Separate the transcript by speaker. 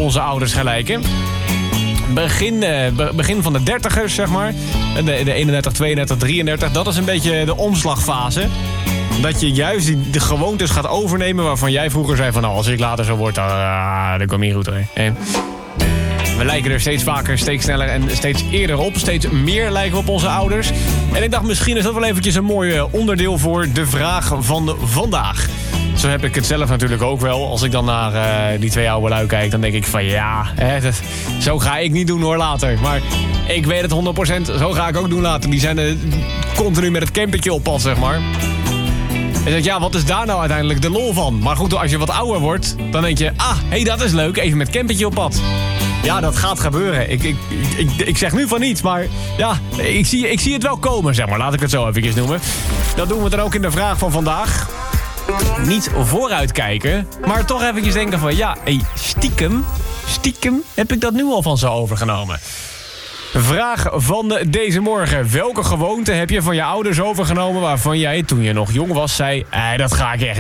Speaker 1: onze ouders gaan lijken. Begin van de 30ers, zeg maar. De 31, 32, 33. Dat is een beetje de omslagfase. Dat je juist de gewoontes gaat overnemen waarvan jij vroeger zei van... nou, als ik later zo word, dan kom je goed hoor. We lijken er steeds vaker, steeds sneller en steeds eerder op. Steeds meer lijken we op onze ouders. En ik dacht, misschien is dat wel eventjes een mooi onderdeel voor de vraag van vandaag. Zo heb ik het zelf natuurlijk ook wel. Als ik dan naar die twee oude lui kijk, dan denk ik van ja, zo ga ik niet doen hoor later. Maar ik weet het 100%, zo ga ik ook doen later. Die zijn continu met het campertje op pad, zeg maar. En ja, wat is daar nou uiteindelijk de lol van? Maar goed, als je wat ouder wordt, dan denk je... dat is leuk, even met campertje op pad. Ja, dat gaat gebeuren. Ik zeg nu van niet, maar ja, ik zie het wel komen, zeg maar. Laat ik het zo even noemen. Dat doen we dan ook in de vraag van vandaag. Niet vooruitkijken, maar toch eventjes denken van... ja, stiekem heb ik dat nu al van ze overgenomen. Vraag van deze morgen. Welke gewoonte heb je van je ouders overgenomen... waarvan jij, toen je nog jong was, zei... dat ga ik echt